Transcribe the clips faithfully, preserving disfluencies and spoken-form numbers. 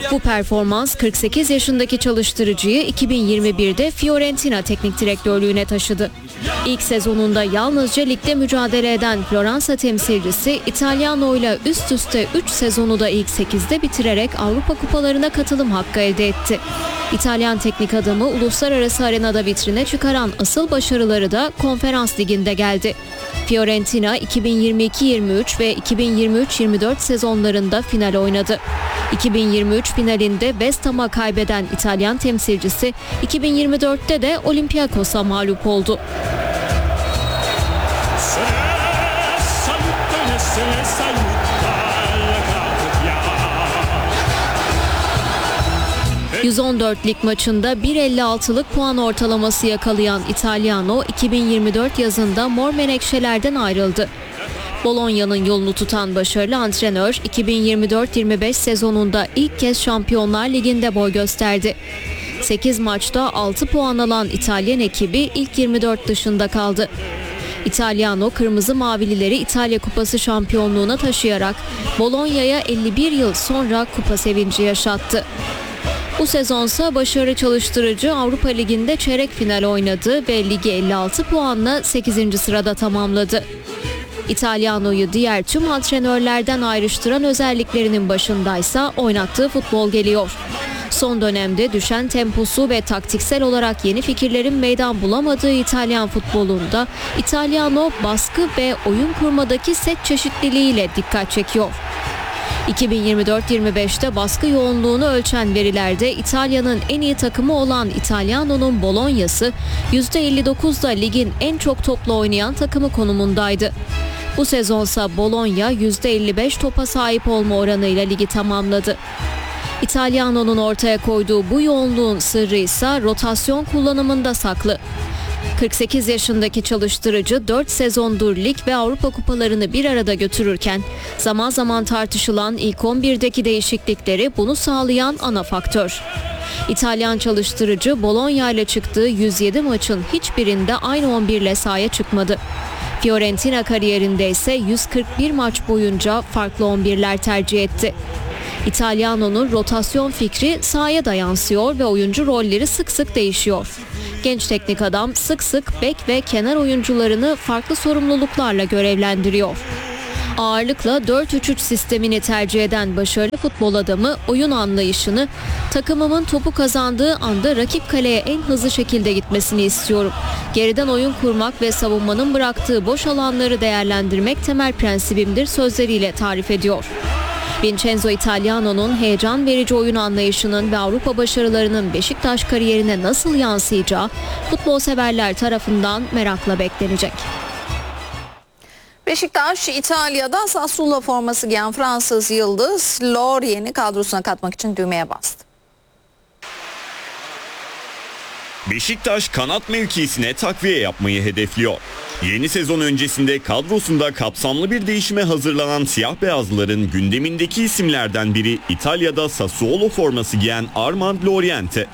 Bu performans kırk sekiz yaşındaki çalıştırıcıyı iki bin yirmi birde Fiorentina teknik direktörlüğüne taşıdı. İlk sezonunda yalnızca ligde mücadele eden Floransa temsilcisi İtalyano ile üst üste üç sezonu da ilk sekizde bitirerek Avrupa kupalarına katılım hakkı elde etti. İtalyan teknik adamı uluslararası arenada vitrine çıkaran asıl başarıları da Konferans Ligi'nde geldi. Fiorentina iki bin yirmi iki yirmi üç ve iki bin yirmi üç yirmi dört sezonlarında final oynadı. iki bin yirmi üç finalinde West Ham'a kaybeden İtalyan temsilcisi iki bin yirmi dörtte de Olympiakos'a mağlup oldu. yüz on dört lig maçında bir virgül elli altılık puan ortalaması yakalayan İtalyano iki bin yirmi dört yazında Mor Menekşeler'den ayrıldı. Bolonya'nın yolunu tutan başarılı antrenör iki bin yirmi dört yirmi beş sezonunda ilk kez Şampiyonlar Ligi'nde boy gösterdi. sekiz maçta altı puan alan İtalyan ekibi ilk yirmi dört dışında kaldı. İtalyano Kırmızı Mavilileri İtalya Kupası şampiyonluğuna taşıyarak Bolonya'ya elli bir yıl sonra kupa sevinci yaşattı. Bu sezonsa başarılı çalıştırıcı Avrupa Ligi'nde çeyrek final oynadı ve ligi elli altı puanla sekizinci sırada tamamladı. İtalyano'yu diğer tüm antrenörlerden ayrıştıran özelliklerinin başındaysa oynattığı futbol geliyor. Son dönemde düşen temposu ve taktiksel olarak yeni fikirlerin meydan bulamadığı İtalyan futbolunda İtalyano baskı ve oyun kurmadaki set çeşitliliğiyle dikkat çekiyor. iki bin yirmi dört yirmi beşte baskı yoğunluğunu ölçen verilerde İtalya'nın en iyi takımı olan İtalyano'nun Bolonya'sı yüzde elli dokuzda ligin en çok topla oynayan takımı konumundaydı. Bu sezonsa Bologna yüzde elli beş topa sahip olma oranıyla ligi tamamladı. İtalyano'nun ortaya koyduğu bu yoğunluğun sırrı ise rotasyon kullanımında saklı. kırk sekiz yaşındaki çalıştırıcı dört sezondur lig ve Avrupa kupalarını bir arada götürürken zaman zaman tartışılan ilk on birdeki değişiklikleri bunu sağlayan ana faktör. İtalyan çalıştırıcı Bologna ile çıktığı yüz yedi maçın hiçbirinde aynı on bir ile sahaya çıkmadı. Fiorentina kariyerinde ise yüz kırk bir maç boyunca farklı on birler tercih etti. İtalyano'nun rotasyon fikri sahaya da yansıyor ve oyuncu rolleri sık sık değişiyor. Genç teknik adam sık sık bek ve kenar oyuncularını farklı sorumluluklarla görevlendiriyor. Ağırlıkla dört üç üç sistemini tercih eden başarılı futbol adamı oyun anlayışını takımımın topu kazandığı anda rakip kaleye en hızlı şekilde gitmesini istiyorum. Geriden oyun kurmak ve savunmanın bıraktığı boş alanları değerlendirmek temel prensibimdir sözleriyle tarif ediyor. Vincenzo Italiano'nun heyecan verici oyun anlayışının ve Avrupa başarılarının Beşiktaş kariyerine nasıl yansıyacağı futbol severler tarafından merakla beklenecek. Beşiktaş, İtalya'da Sassuolo forması giyen Fransız yıldız Lorient'i kadrosuna katmak için düğmeye bastı. Beşiktaş kanat mevkisine takviye yapmayı hedefliyor. Yeni sezon öncesinde kadrosunda kapsamlı bir değişime hazırlanan siyah beyazlıların gündemindeki isimlerden biri İtalya'da Sassuolo forması giyen Armand Lorient'e.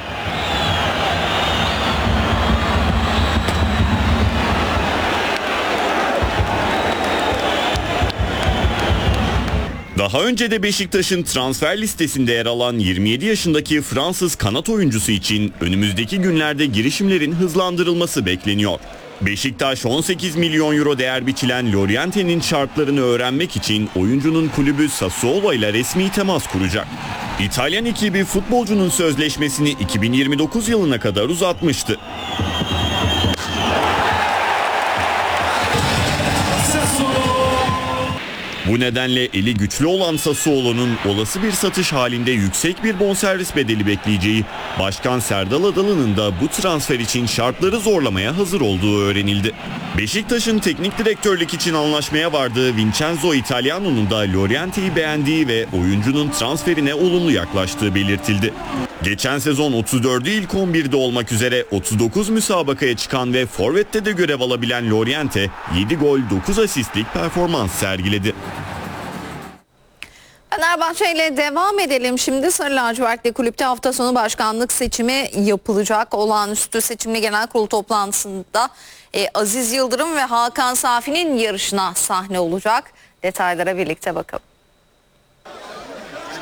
Daha önce de Beşiktaş'ın transfer listesinde yer alan yirmi yedi yaşındaki Fransız kanat oyuncusu için önümüzdeki günlerde girişimlerin hızlandırılması bekleniyor. Beşiktaş on sekiz milyon euro değer biçilen Lorient'in şartlarını öğrenmek için oyuncunun kulübü Sassuolo ile resmi temas kuracak. İtalyan ekibi futbolcunun sözleşmesini iki bin yirmi dokuz yılına kadar uzatmıştı. Bu nedenle eli güçlü olan Sassuolo'nun olası bir satış halinde yüksek bir bonservis bedeli bekleyeceği, Başkan Serdal Adalı'nın da bu transfer için şartları zorlamaya hazır olduğu öğrenildi. Beşiktaş'ın teknik direktörlük için anlaşmaya vardığı Vincenzo Italiano'nun da Lorient'i beğendiği ve oyuncunun transferine olumlu yaklaştığı belirtildi. Geçen sezon otuz dördü ilk on birde olmak üzere otuz dokuz müsabakaya çıkan ve forvette de görev alabilen Lorient'e yedi gol dokuz asistlik performans sergiledi. Fenerbahçe ile devam edelim. Şimdi Sarı Lacivertli Kulüpte hafta sonu başkanlık seçimi yapılacak. Olağanüstü seçimli genel kurul toplantısında e, Aziz Yıldırım ve Hakan Safi'nin yarışına sahne olacak. Detaylara birlikte bakalım.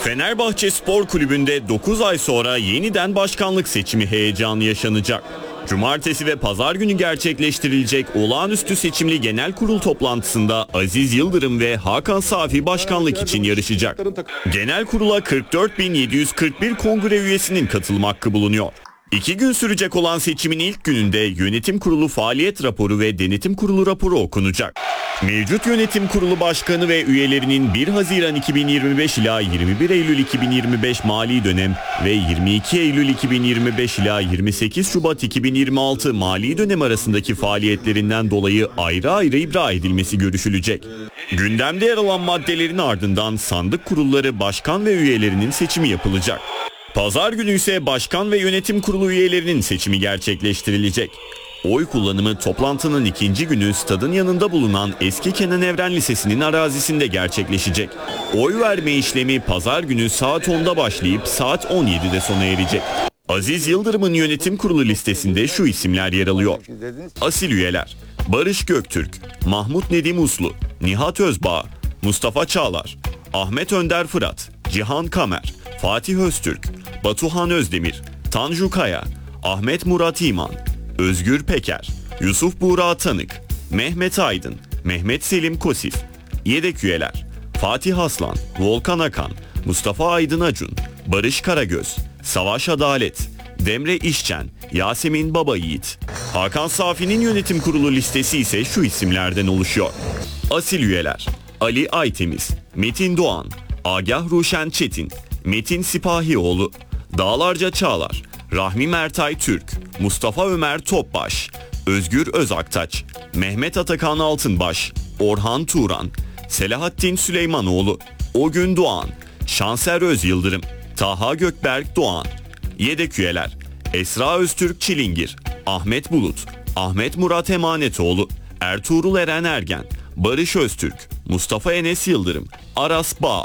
Fenerbahçe Spor Kulübü'nde dokuz ay sonra yeniden başkanlık seçimi heyecanı yaşanacak. Cumartesi ve pazar günü gerçekleştirilecek olağanüstü seçimli genel kurul toplantısında Aziz Yıldırım ve Hakan Safi başkanlık için yarışacak. Genel kurula kırk dört bin yedi yüz kırk bir kongre üyesinin katılım hakkı bulunuyor. İki gün sürecek olan seçimin ilk gününde yönetim kurulu faaliyet raporu ve denetim kurulu raporu okunacak. Mevcut yönetim kurulu başkanı ve üyelerinin bir Haziran iki bin yirmi beş ila yirmi bir Eylül iki bin yirmi beş mali dönem ve yirmi iki Eylül iki bin yirmi beş ila yirmi sekiz Şubat iki bin yirmi altı mali dönem arasındaki faaliyetlerinden dolayı ayrı ayrı ibra edilmesi görüşülecek. Gündemde yer alan maddelerin ardından sandık kurulları başkan ve üyelerinin seçimi yapılacak. Pazar günü ise başkan ve yönetim kurulu üyelerinin seçimi gerçekleştirilecek. Oy kullanımı toplantının ikinci günü stadın yanında bulunan eski Kenan Evren Lisesi'nin arazisinde gerçekleşecek. Oy verme işlemi pazar günü saat onda başlayıp saat on yedide sona erecek. Aziz Yıldırım'ın yönetim kurulu listesinde şu isimler yer alıyor. Asil üyeler: Barış Göktürk, Mahmut Nedim Uslu, Nihat Özbağ, Mustafa Çağlar, Ahmet Önder Fırat, Cihan Kamer, Fatih Öztürk, Batuhan Özdemir, Tanju Kaya, Ahmet Murat İman, Özgür Peker, Yusuf Buğra Tanık, Mehmet Aydın, Mehmet Selim Kosif. Yedek üyeler: Fatih Aslan, Volkan Akan, Mustafa Aydın Acun, Barış Karagöz, Savaş Adalet, Demre İşçen, Yasemin Babayiğit. Hakan Safi'nin yönetim kurulu listesi ise şu isimlerden oluşuyor. Asil üyeler: Ali Aytemiz, Metin Doğan, Agah Ruşen Çetin, Metin Sipahioğlu, Dağlarca Çağlar, Rahmi Mertay Türk, Mustafa Ömer Topbaş, Özgür Özaktaç, Mehmet Atakan Altınbaş, Orhan Turan, Selahattin Süleymanoğlu, Ogün Doğan, Şanser Özyıldırım, Taha Gökberk Doğan. Yedek üyeler: Esra Öztürk Çilingir, Ahmet Bulut, Ahmet Murat Emanetoğlu, Ertuğrul Eren Ergen, Barış Öztürk, Mustafa Enes Yıldırım, Aras Bağ.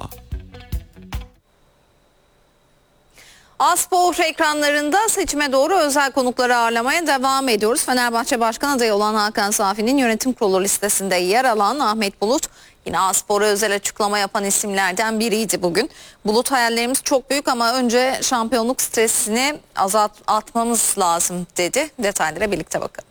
Aspor ekranlarında seçime doğru özel konukları ağırlamaya devam ediyoruz. Fenerbahçe Başkan adayı olan Hakan Safi'nin yönetim kurulu listesinde yer alan Ahmet Bulut yine Aspor'a özel açıklama yapan isimlerden biriydi bugün. Bulut: hayallerimiz çok büyük ama önce şampiyonluk stresini azaltmamız lazım dedi. Detaylara birlikte bakalım.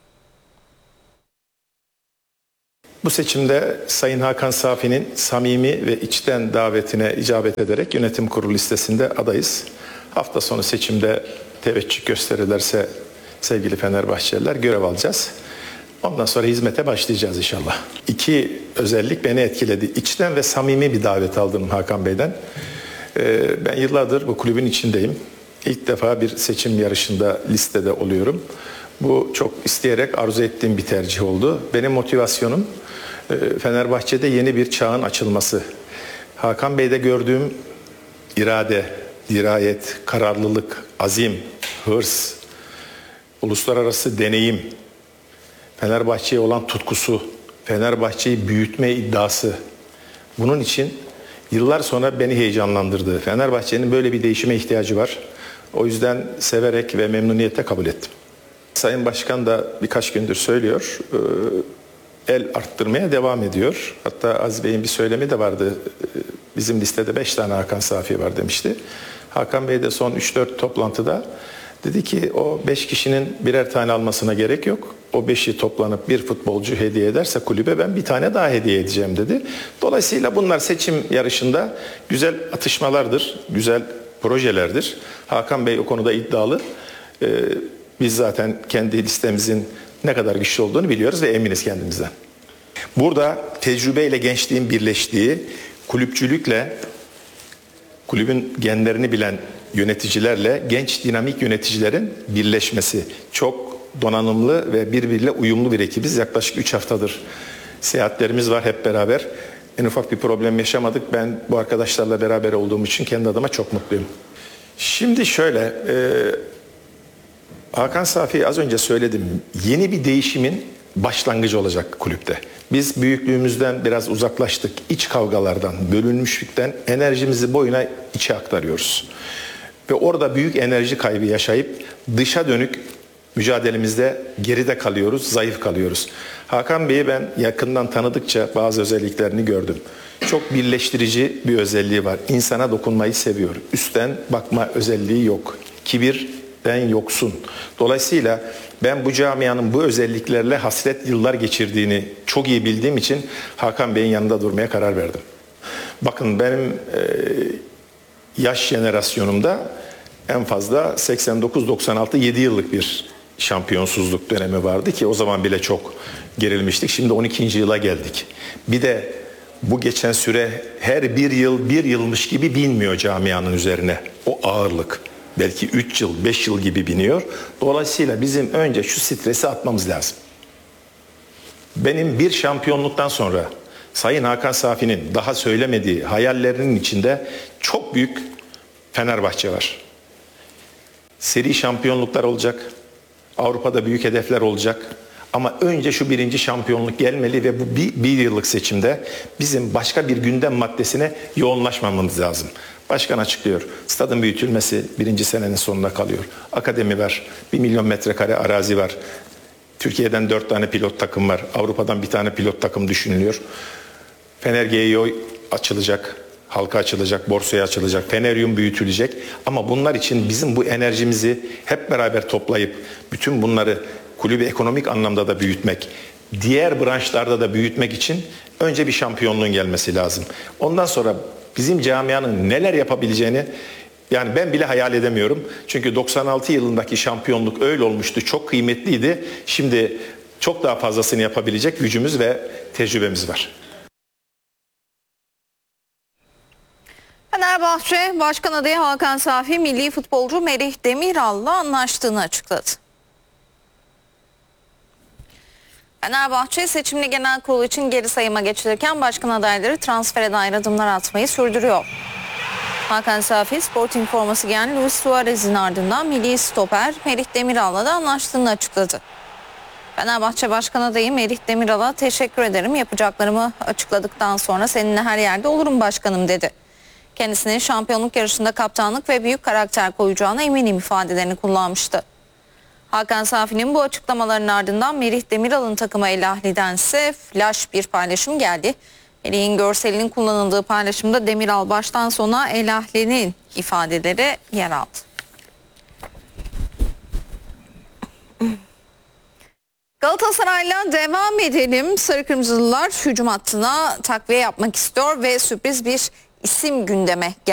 Bu seçimde Sayın Hakan Safi'nin samimi ve içten davetine icabet ederek yönetim kurulu listesinde adayız. Hafta sonu seçimde teveccüh gösterirlerse sevgili Fenerbahçeliler görev alacağız. Ondan sonra hizmete başlayacağız inşallah. İki özellik beni etkiledi. İçten ve samimi bir davet aldım Hakan Bey'den. Ee, ben yıllardır bu kulübün içindeyim. İlk defa bir seçim yarışında listede oluyorum. Bu çok isteyerek arzu ettiğim bir tercih oldu. Benim motivasyonum Fenerbahçe'de yeni bir çağın açılması. Hakan Bey'de gördüğüm irade, dirayet, kararlılık, azim, hırs, uluslararası deneyim, Fenerbahçe'ye olan tutkusu, Fenerbahçe'yi büyütme iddiası. Bunun için yıllar sonra beni heyecanlandırdı. Fenerbahçe'nin böyle bir değişime ihtiyacı var. O yüzden severek ve memnuniyetle kabul ettim. Sayın Başkan da birkaç gündür söylüyor, el arttırmaya devam ediyor. Hatta Aziz Bey'in bir söylemi de vardı, bizim listede beş tane Hakan Safi var demişti. Hakan Bey de son üç dört toplantıda dedi ki o beş kişinin birer tane almasına gerek yok. O beşi toplanıp bir futbolcu hediye ederse kulübe ben bir tane daha hediye edeceğim dedi. Dolayısıyla bunlar seçim yarışında güzel atışmalardır, güzel projelerdir. Hakan Bey o konuda iddialı. Ee, biz zaten kendi listemizin ne kadar güçlü olduğunu biliyoruz ve eminiz kendimizden. Burada tecrübeyle gençliğin birleştiği, kulüpçülükle, kulübün genlerini bilen yöneticilerle genç dinamik yöneticilerin birleşmesi. Çok donanımlı ve birbiriyle uyumlu bir ekibiz. Yaklaşık üç haftadır seyahatlerimiz var hep beraber. En ufak bir problem yaşamadık. Ben bu arkadaşlarla beraber olduğum için kendi adıma çok mutluyum. Şimdi şöyle, e, Hakan Safi az önce söyledim. Yeni bir değişimin başlangıcı olacak kulüpte. Biz büyüklüğümüzden biraz uzaklaştık. İç kavgalardan, bölünmüşlükten enerjimizi boyuna içe aktarıyoruz. Ve orada büyük enerji kaybı yaşayıp dışa dönük mücadelemizde geride kalıyoruz, zayıf kalıyoruz. Hakan Bey'i ben yakından tanıdıkça bazı özelliklerini gördüm. çok birleştirici bir özelliği var. İnsana dokunmayı seviyor. Üstten bakma özelliği yok. Kibirden yoksun. Dolayısıyla ben bu camianın bu özelliklerle hasret yıllar geçirdiğini çok iyi bildiğim için Hakan Bey'in yanında durmaya karar verdim. Bakın benim e, yaş jenerasyonumda en fazla seksen dokuz doksan altı yedi yıllık bir şampiyonsuzluk dönemi vardı ki o zaman bile çok gerilmiştik. Şimdi on ikinci yıla geldik. Bir de bu geçen süre her bir yıl bir yılmış gibi binmiyor camianın üzerine. O ağırlık belki üç yıl beş yıl gibi biniyor. Dolayısıyla bizim önce şu stresi atmamız lazım. Benim bir şampiyonluktan sonra Sayın Hakan Safi'nin daha söylemediği hayallerinin içinde çok büyük Fenerbahçe var. Seri şampiyonluklar olacak. Avrupa'da büyük hedefler olacak. Ama önce şu birinci şampiyonluk gelmeli ve bu bir, bir yıllık seçimde bizim başka bir gündem maddesine yoğunlaşmamamız lazım. Başkan açıklıyor. Stadın büyütülmesi birinci senenin sonuna kalıyor. Akademi var. Bir milyon metrekare arazi var. Türkiye'den dört tane pilot takım var. Avrupa'dan bir tane pilot takım düşünülüyor. Fener G E O açılacak. Halka açılacak, borsaya açılacak, Feneryum büyütülecek. Ama bunlar için bizim bu enerjimizi hep beraber toplayıp bütün bunları kulübü ekonomik anlamda da büyütmek, diğer branşlarda da büyütmek için önce bir şampiyonluğun gelmesi lazım. Ondan sonra bizim camianın neler yapabileceğini yani ben bile hayal edemiyorum. Çünkü doksan altı yılındaki şampiyonluk öyle olmuştu, çok kıymetliydi. Şimdi çok daha fazlasını yapabilecek gücümüz ve tecrübemiz var. Fenerbahçe Başkan adayı Hakan Safi, milli futbolcu Merih Demiral'la anlaştığını açıkladı. Fenerbahçe seçimli genel kurulu için geri sayıma geçilirken başkan adayları transfere dair adımlar atmayı sürdürüyor. Hakan Safi, Sporting forması giyen Luis Suarez'in ardından milli stoper Merih Demiral'la da anlaştığını açıkladı. Fenerbahçe Başkan adayı Merih Demiral'a teşekkür ederim, yapacaklarımı açıkladıktan sonra seninle her yerde olurum başkanım dedi. Kendisinin şampiyonluk yarışında kaptanlık ve büyük karakter koyacağına eminim ifadelerini kullanmıştı. Hakan Safi'nin bu açıklamaların ardından Merih Demiral'ın takımı El Ahli'den ise flash bir paylaşım geldi. Merih'in görselinin kullanıldığı paylaşımda Demiral baştan sona El Ahli'nin ifadeleri yer aldı. Galatasaray'la devam edelim. Sarı Kırmızılılar hücum hattına takviye yapmak istiyor ve sürpriz bir isim gündeme geldi.